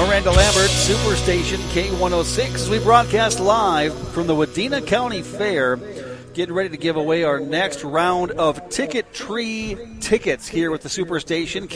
Miranda Lambert, Superstation K106, as we broadcast live from the Wadena County Fair. Getting ready to give away our next round of Ticket Tree tickets here with the Superstation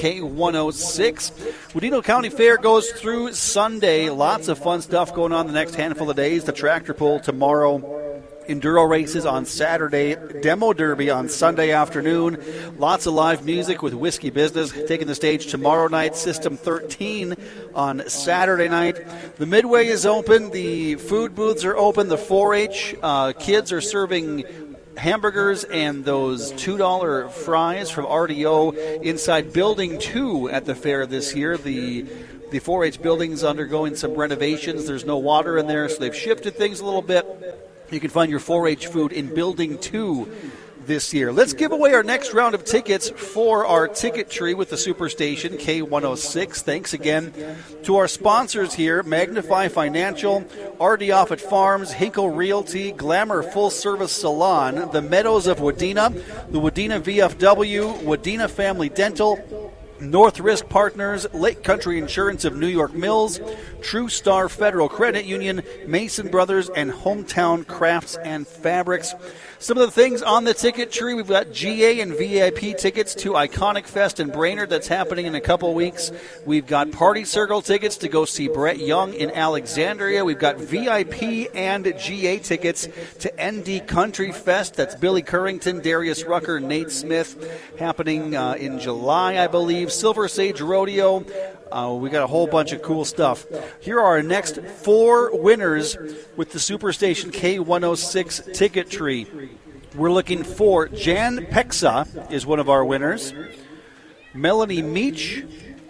K106. Wadena County Fair goes through Sunday. Lots of fun stuff going on the next handful of days. The tractor pull tomorrow. Enduro races on Saturday, demo derby on Sunday afternoon. Lots of live music with Whiskey Business taking the stage tomorrow night. System 13 on Saturday night. The Midway is open. The food booths are open. The 4-H kids are serving hamburgers and those $2 fries from RDO inside Building 2 at the fair this year. The 4-H building's undergoing some renovations. There's no water in there, so they've shifted things a little bit. You can find your 4-H food in Building 2 this year. Let's give away our next round of tickets for our ticket tree with the Superstation K106. Thanks again to our sponsors here, Magnify Financial, RD Offutt Farms, Hinkle Realty, Glamour Full Service Salon, the Meadows of Wadena, the Wadena VFW, Wadena Family Dental, North Risk Partners, Lake Country Insurance of New York Mills, True Star Federal Credit Union, Mason Brothers, and Hometown Crafts and Fabrics. Some of the things on the ticket tree, we've got GA and VIP tickets to Iconic Fest in Brainerd that's happening in a couple weeks. We've got Party Circle tickets to go see Brett Young in Alexandria. We've got VIP and GA tickets to ND Country Fest. That's Billy Currington, Darius Rucker, Nate Smith, happening in July, I believe. Silver Sage Rodeo. We got a whole bunch of cool stuff. Here are our next 4 winners with the Superstation K106 ticket tree. We're looking for Jan Pexa is one of our winners. Melanie Meach,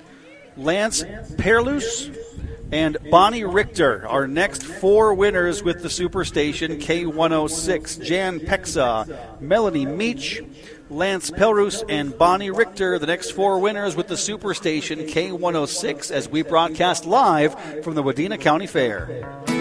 Lance Perlus, and Bonnie Richter. Our next 4 winners with the Superstation K106. Jan Pexa, Melanie Meach, Lance Pelrus, and Bonnie Richter, the next 4 winners with the Superstation K106 as we broadcast live from the Wadena County Fair.